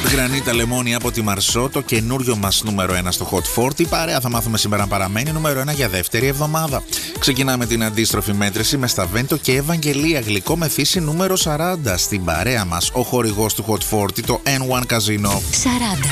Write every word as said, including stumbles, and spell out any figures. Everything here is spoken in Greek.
Γρανίτα Λεμόνι από τη Μαρσό, το καινούριο μας νούμερο ένα στο Hot σαράντα. Η παρέα θα μάθουμε σήμερα αν παραμένει νούμερο ένα για δεύτερη εβδομάδα. Ξεκινάμε την αντίστροφη μέτρηση με Σταβέντο και Ευαγγελία, γλυκό με φύση νούμερο σαράντα. Στην παρέα μας ο χορηγός του Hot σαράντα, το N one Casino. σαράντα.